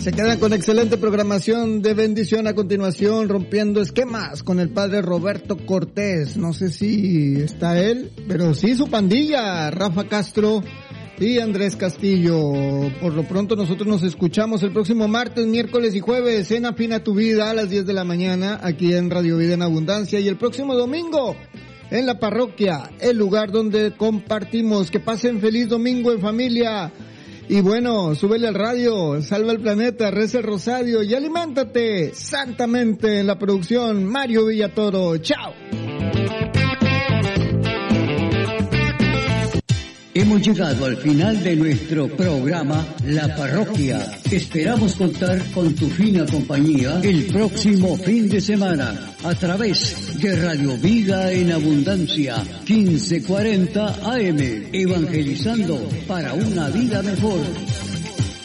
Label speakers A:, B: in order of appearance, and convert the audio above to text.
A: Se quedan con excelente programación de bendición a continuación, rompiendo esquemas con el padre Roberto Cortés. No sé si está él, pero sí su pandilla, Rafa Castro y Andrés Castillo. Por lo pronto nosotros nos escuchamos el próximo martes, miércoles y jueves en Afina tu Vida a las 10 de la mañana aquí en Radio Vida en Abundancia, y el próximo domingo en la parroquia, el lugar donde compartimos. Que pasen feliz domingo en familia. Y bueno, súbele al radio, salva el planeta, reza el rosario y aliméntate santamente. En la producción, Mario Villatoro. ¡Chao!
B: Hemos llegado al final de nuestro programa La Parroquia. Esperamos contar con tu fina compañía el próximo fin de semana a través de Radio Vida en Abundancia 1540 AM, evangelizando para una vida mejor.